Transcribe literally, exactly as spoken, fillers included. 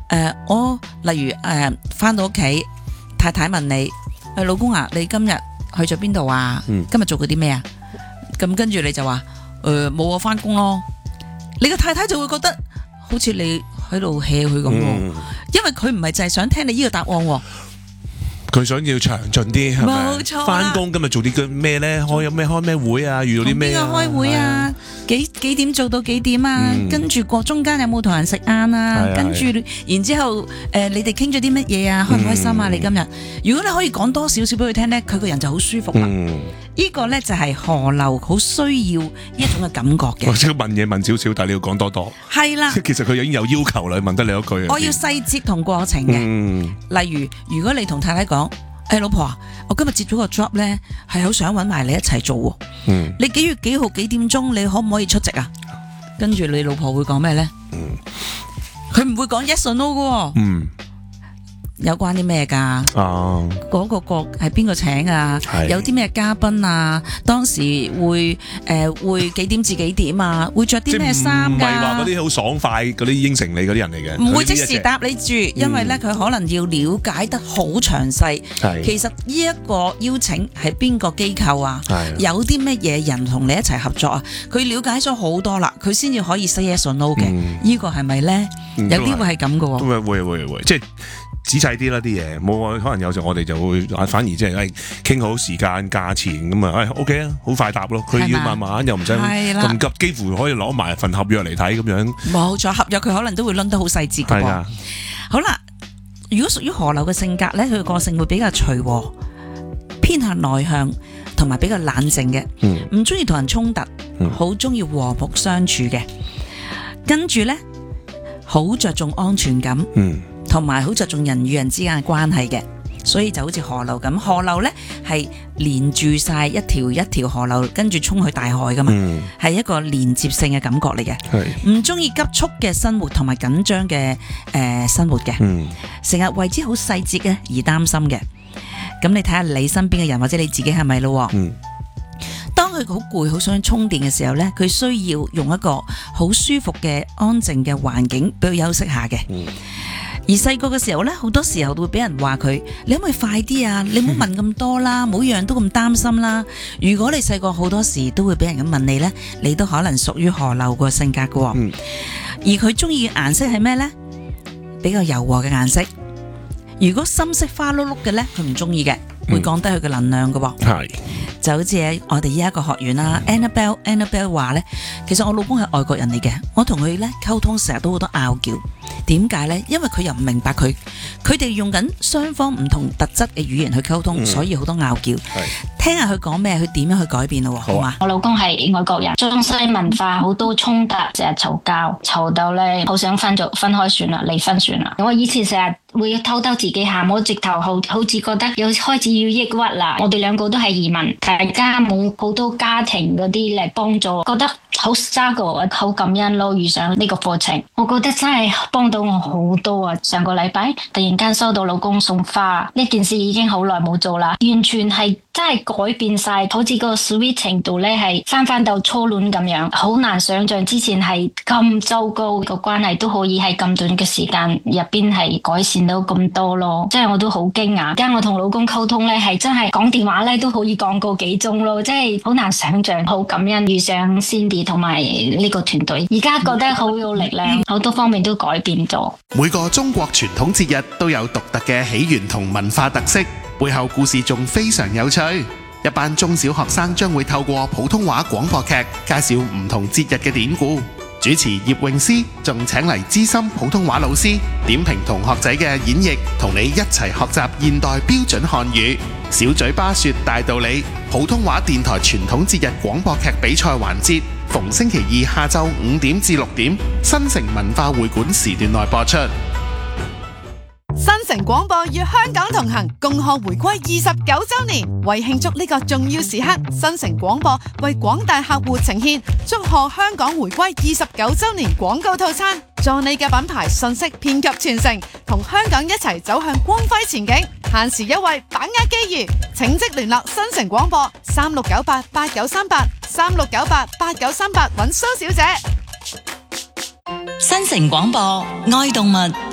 呃、我例如誒翻到屋企，太太問你，誒老公啊，你今日去咗邊度啊？ 嗯、 今日做過啲咩啊？咁跟住你就話誒冇啊，翻工咯。你個太太就會覺得好似你喺度 hea 佢咁，嗯、因為佢唔係就係想聽你呢個答案。 佢想要詳盡啲，係咪？ 冇錯。 翻工今日做啲嘅咩咧？開有咩開咩會啊？遇到啲咩啊？ 同邊個開會啊？幾幾點做到幾點啊？嗯、跟住過中間有冇同人食晏啊？跟住然之後誒、呃，你哋傾咗啲乜嘢啊？開唔開心啊？嗯、你今日如果你可以講多少少俾佢聽咧，佢個人就好舒服啦。嗯、呢個咧就係河流好需要一種嘅感覺嘅。 或者問嘢問少少，但係你要講多多。係啦，其實佢已經有要求啦，問得你一句。 我要細節同過程嘅。嗯、例如，如果你同太太講。誒、哎，老婆啊，我今日接咗個 job 咧，係好想搵埋你一齊做。嗯，你幾月幾號幾點鐘，你可唔可以出席啊？跟住你老婆會講咩咧？嗯，佢唔會講 yes or no 噶。嗯。有關啲咩噶？哦，嗰個國係邊個請啊？有啲咩嘉賓啊？當時會誒、呃、會幾點至幾點啊？會着啲咩衫噶？唔係話嗰啲好爽快嗰啲應承你嗰啲人嚟嘅， 唔會即時答你住，因為咧佢、嗯、可能要了解得好詳細。係，其實呢一個邀請係邊個機構啊？係，有啲乜嘢人同你一齊合作啊？佢了解咗好多啦，佢先至可以 say yes or no 嘅。嗯、個呢個係咪咧？有啲會係咁噶？ 會會會會，即係。仔細啲啦啲嘢，冇可能有時我哋就會反而即係誒傾好時間價錢咁啊，誒 OK 啊，好快答咯。佢要慢慢又唔使咁急，幾乎可以攞埋份合約嚟睇咁樣。冇錯，合約佢可能都會論得好細節㗎喎。好啦，如果屬於河流嘅性格咧，佢嘅個性會比較隨和，偏向內向，同埋比較冷靜嘅，唔中意同人衝突，好中意和睦相處嘅。跟住咧，好着重安全感。嗯。同埋好着重人與人之間嘅關係嘅，所以就好似河流咁，河流呢係連住晒一條一條河流，跟住衝去大海噶嘛，係、嗯、一個連接性嘅感覺嚟嘅。唔中意急速嘅生活同埋緊張嘅誒生活嘅，成日、嗯、為之好細節嘅而擔心嘅。咁你睇下你身邊嘅人或者你自己係咪咯？嗯、當佢好攰、好想充電嘅時候呢，佢需要用一個好舒服嘅安靜嘅環境俾佢休息下嘅。嗯而細個嘅時候咧，好多時候都會俾人話佢，你可唔可以快啲啊？你唔好問咁多啦，唔好樣都咁擔心啦。如果你細個好多時都會俾人咁問你咧，你都可能屬於河流個性格嘅。嗯、而佢中意嘅顏色係咩咧？比較柔和嘅顏色。如果深色花碌碌嘅咧，佢唔中意嘅，會降低佢嘅能量嘅。係、嗯、就好似喺我哋依一個學院啦、嗯、，Annabelle Annabelle 話咧，其實我老公係外國人嚟嘅，我同佢咧溝通成日都好多拗撬。點解呢？因為佢又唔明白佢，佢哋用緊雙方唔同特質嘅語言去溝通，嗯、所以好多拗撬。聽下佢講咩，佢點樣去改變咯？好嘛？ 我老公係外國人，中西文化好多衝突，成日嘈交，嘈到咧好想分咗分開算啦，離婚算啦。我以前成日會偷偷自己喊，我直頭好好似覺得有開始要抑鬱啦。我哋兩個都係移民，大家冇好多家庭嗰啲嚟幫助，覺得好 struggle，好感恩咯。遇上呢個課程，我覺得真係幫到我好多啊！上個禮拜突然間收到老公送花，呢件事已經好耐冇做啦，完全係真係改變晒，好似個 sweet 程度咧係翻翻到初戀咁樣，好難想象之前係咁糟糕個關係都可以喺咁短嘅時間入邊係改善到咁多咯，即係我都好驚訝。而家我同老公溝通咧係真係講電話咧都可以講個幾鐘咯，即係好難想象，好感恩遇上 Cindy 同埋呢個團隊，而家覺得好有力量，好多方面都改變咗。 每個中國傳統節日都有獨特嘅起源同文化特色，背後故事仲非常有趣。一班中小學生將會透過普通話廣播劇介紹唔同節日嘅典故。主持葉詠詩仲請嚟資深普通話老師點評同學仔嘅演繹，同你一齊學習現代標準漢語。小嘴巴說大道理，普通話電台傳統節日廣播劇比賽環節，逢星期二下晝五點至六點，新城文化會館時段內播出。 新城廣播與香港同行，共賀回歸二十九周年。為慶祝呢個重要時刻，新城廣播為廣大客戶呈現祝賀香港回歸二十九周年廣告套餐，助你嘅品牌信息遍及全城，同香港一齊走向光輝前景。限時優惠，把握機遇，請即聯絡新城廣播三六九八八九三八三六九八八九三八揾蘇小姐。 新城廣播愛動物。